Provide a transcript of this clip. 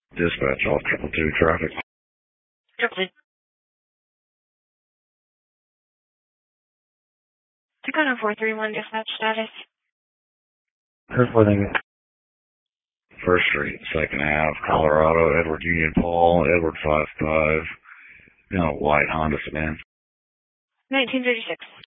Dispatch off 222 traffic. Triple two. Tacoma 431 dispatch status. Reporting. First Street, Second Ave, Colorado, Edward Union Paul, Edward 55, white Honda sedan. 1936.